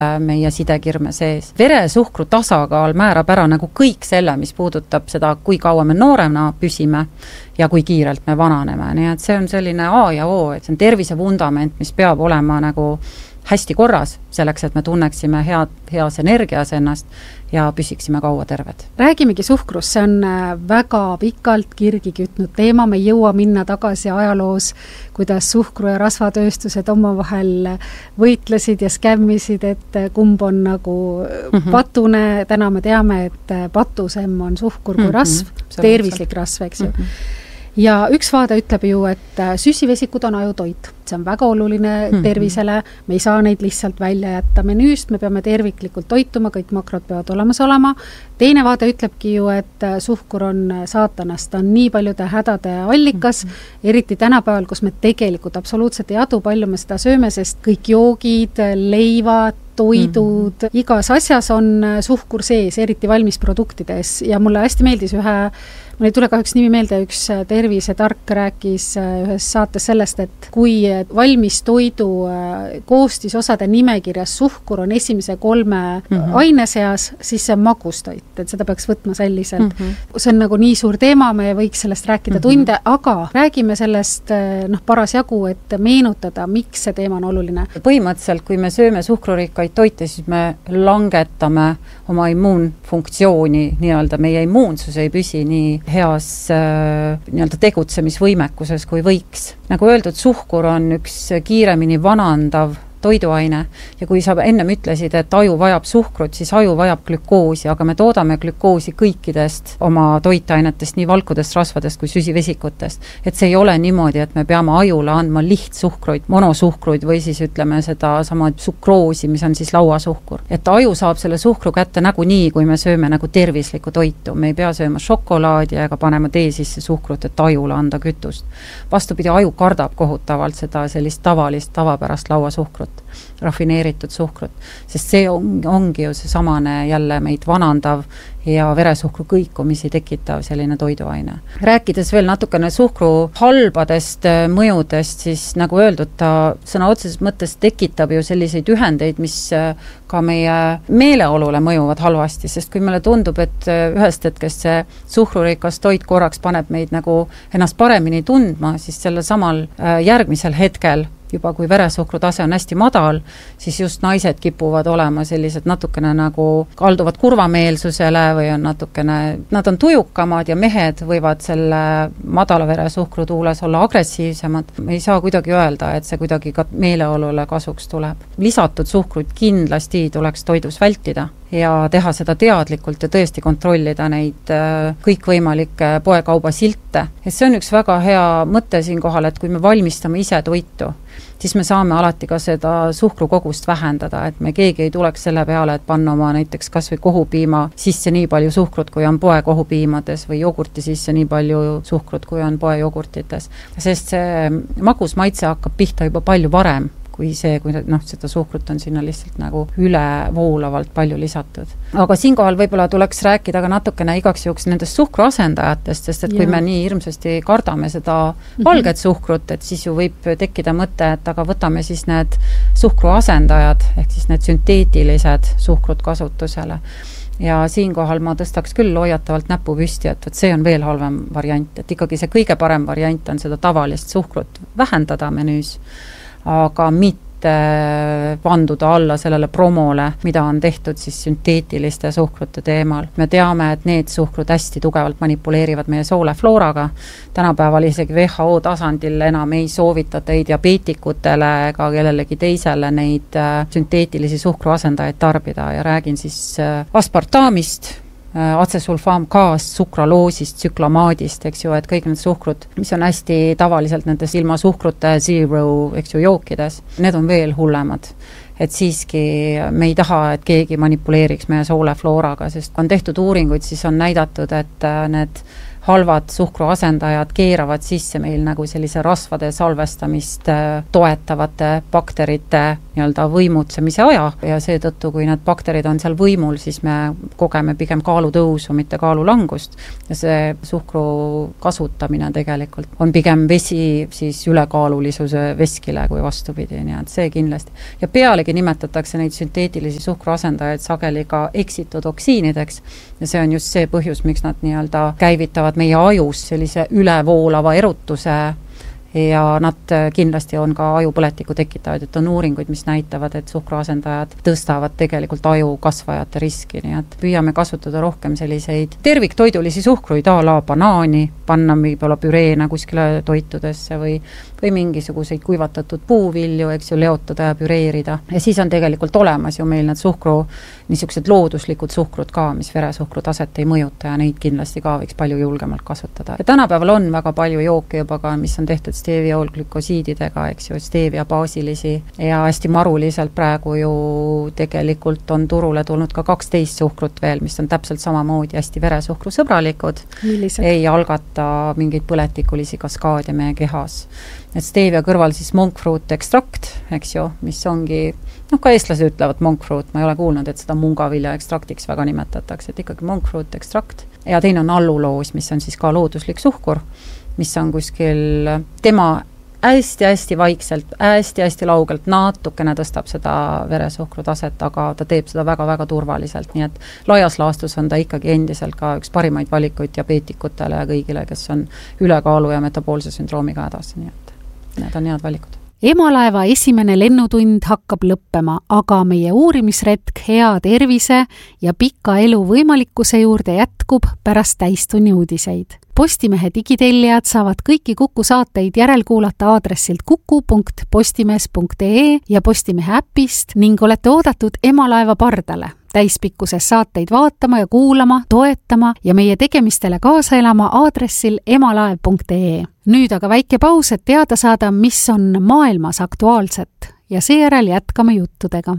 meie sidekirme sees. Veresuhkru tasakaal määrab ära nagu kõik selle, mis puudutab seda, kui kaua me noorena püsime ja kui kiirelt me vananeme. Nii et see on selline A ja O, et see on tervise vundament, mis peab olema nagu hästi korras, selleks, et me tunneksime heas energias ennast ja püsiksime kaua terved. Räägimegi suhkrust, see on väga pikalt kirgi kütnud teema, me ei jõua minna tagasi ajaloos, kuidas suhkru- ja rasvatööstused omavahel võitlesid ja skämmisid, et kumb on nagu patune, täna me teame, et patusem on suhkur kui rasv, tervislik rasv, eks ju. Ja üks vaade ütleb ju, et süsivesikud on ajutoit. See on väga oluline tervisele, me ei saa neid lihtsalt välja jätta menüüst, me peame terviklikult toituma, kõik makrod peavad olemas olema. Teine vaade ütlebki ju, et suhkur on saatanast, on nii paljude hädade allikas, eriti tänapäeval, kus me tegelikult absoluutselt ei adu, palju me seda sööme, sest kõik joogid, leivad, toidud, igas asjas on suhkur sees, eriti valmisproduktides ja mulle hästi meeldis mul ei tule kahjuks nimi meelde, üks tervisetark rääkis ühes saates sellest, et kui valmis toidu koostisosade nimekirjas suhkur on esimese 3 aine seas, siis see on magustoit, et seda peaks võtma selliselt. See on nagu nii suur teema, me võiks sellest rääkida tunde, aga räägime sellest parasjagu, et meenutada, miks see teema on oluline. Põhimõtteliselt, kui me sööme suhkrurikkaid toite, siis me langetame oma immuunfunktsiooni, nii-öelda meie immuunsus ei püsi nii heas nii-öelda tegutsemisvõimekuses kui võiks. Nagu öeldud, suhkur on üks kiiremini vanandav toiduaine ja kui sa ennem ütlesid, et aju vajab suhkrut, siis aju vajab glükoosi, aga me toodame glükoosi kõikidest oma toitainetest, nii valkudest, rasvadest kui süsivesikutest. Et see ei ole niimoodi, et me peame ajule andma lihtsuhkruid, monosuhkruid või siis ütleme seda sama sukroosi, mis on siis lauasuhkur. Et aju saab selle suhkru kätte nagu nii, kui me sööme nagu tervislikku toitu. Me ei pea sööma šokolaadi ega panema tee sisse suhkrut, et ajule anda kütust. Vastupidi, aju kardab kohutavalt seda sellist tavapärast lauasuhkrut, rafineeritud suhkrut, sest see ongi ju see samane jälle meid vanandav ja veresuhkru kõikumisi tekitav selline toiduaine. Rääkides veel natukene suhkru halbadest mõjudest, siis nagu öeldud, ta sõna otseses mõttes tekitab ju selliseid ühendeid, mis ka meie meeleolule mõjuvad halvasti, sest kui meile tundub, et ühest hetkest see suhkrurikas toit korraks paneb meid nagu ennast paremini tundma, siis selle samal järgmisel hetkel juba kui veresuhkru tase on hästi madal, siis just naised kipuvad olema sellised natukene nagu kalduvad kurvameelsusele või on natukene, nad on tujukamad ja mehed võivad selle madala veresuhkru tuules olla agressiivsemad. Me ei saa kuidagi öelda, et see kuidagi ka meeleolule kasuks tuleb. Lisatud suhkrut kindlasti tuleks toidus vältida ja teha seda teadlikult ja tõesti kontrollida neid kõikvõimalikke poekauba silte. Et see on üks väga hea mõte siinkohal, et kui me valmistame ise toitu, siis me saame alati ka seda suhkrukogust vähendada, et me keegi ei tuleks selle peale, et panna oma näiteks kas või kohupiima sisse nii palju suhkrut, kui on poe kohupiimades või jogurti sisse nii palju suhkrut, kui on poe jogurtites. Sest see magus maitse hakkab pihta juba palju varem kui see, kui seda suhkrut on sinna lihtsalt nagu üle voolavalt palju lisatud. Aga siinkohal võib-olla tuleks rääkida ka natukene igaks juhuks nendest suhkruasendajatest, sest et kui me nii hirmsasti kardame seda valget suhkrut, et siis ju võib tekkida mõte, et aga võtame siis need suhkruasendajad, ehk siis need sünteetilised suhkrut kasutusele. Ja siinkohal ma tõstaks küll hoiatavalt näpu püsti, et see on veel halvem variant, et ikkagi see kõige parem variant on seda tavalist suhkrut vähendada menüüs, aga mitte vanduda alla sellele promole, mida on tehtud siis sünteetiliste suhkrute teemal. Me teame, et need suhkrud hästi tugevalt manipuleerivad meie sooleflooraga. Tänapäeval isegi WHO tasandil enam ei soovitata ei diabeetikutele ega kellelegi teisele neid sünteetilisi suhkruasendajaid tarbida ja räägin siis aspartamist, atsesulfaamgaas, sukraloosist, tsüklamaadist, eks ju, et kõik need suhkrud, mis on hästi tavaliselt nendes ilma suhkrute zero, eks ju, jookides, need on veel hullemad. Et siiski me ei taha, et keegi manipuleeriks meie sooleflooraga, sest on tehtud uuringuid, siis on näidatud, et need halvad suhkruasendajad keeravad sisse meil nagu sellise rasvade salvestamist toetavate bakterite nii-öelda võimutsemise aja ja seetõttu, kui need bakterid on seal võimul, siis me kogeme pigem kaalutõusu, mitte kaalulangust ja see suhkru kasutamine tegelikult on pigem vesi siis ülekaalulisuse veskile kui vastupidi, nii et see kindlasti. Ja pealegi nimetatakse neid sünteetilisi suhkruasendajaid sageli ka eksitotoksiinideks ja see on just see põhjus, miks nad nii-öelda käivitavad meie ajus sellise ülevoolava erutuse ja nad kindlasti on ka ajupõletiku tekitavad, et on uuringuid, mis näitavad, et suhkruasendajad tõstavad tegelikult aju kasvajate riski, nii et püüame kasutada rohkem selliseid terviktoidulisi suhkruid, a la banaani, panna võib-olla püreena kuskile toitudesse või mingisuguseid kuivatatud puuvilju, eks ju, leotada ja püreerida. Ja siis on tegelikult olemas ju meil need niisugused looduslikud suhkrud ka, mis veresuhkru taset ei mõjuta ja neid kindlasti ka võiks palju julgemalt kasutada. Ja tänapäeval on väga palju jooke juba ka, mis on tehtud steviaolglükosiididega, eks ju, stevia baasilisi ja hästi maruliselt praegu ju tegelikult on turule tulnud ka 12 suhkrut veel, mis on täpselt samamoodi hästi veresuhkru sõbralikud. Millised? Ei algata mingeid põletikulisi kaskaade meie kehas. Et stevia kõrval siis monk fruit ekstrakt, eks ju, mis ongi, ka eestlased ütlevad monk fruit, ma ei ole kuulnud, et seda mungavilja ekstraktiks väga nimetatakse, et ikkagi monk fruit ekstrakt. Ja teine on alluloos, mis on siis ka looduslik suhkur, mis on kuskil tema hästi-hästi vaikselt, hästi-hästi laugelt natukene tõstab seda veresuhkru taset, aga ta teeb seda väga-väga turvaliselt, nii et laias laastus on ta ikkagi endiselt ka üks parimaid valikuid diabeetikutele ja kõigile, kes on ülekaalu ja metaboolse sündroomiga hädas, nii et need on head valikud. Emalaeva esimene lennutund hakkab lõppema, aga meie uurimisretk hea tervise ja pika elu võimalikkuse juurde jätkub pärast täistunni uudiseid. Postimehe digitellijad saavad kõiki Kuku saateid järelkuulata aadressilt kuku.postimees.ee ja Postimehe äpist ning olete oodatud Emalaeva pardale. Täispikkuses saateid vaatama ja kuulama, toetama ja meie tegemistele kaasa elama aadressil emalaev.ee. Nüüd aga väike paus, et teada saada, mis on maailmas aktuaalset ja seejärel jätkame juttudega.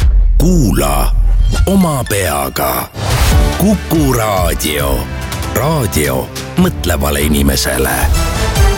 Kuula oma peaga. Kuku raadio. Raadio mõtlevale inimesele.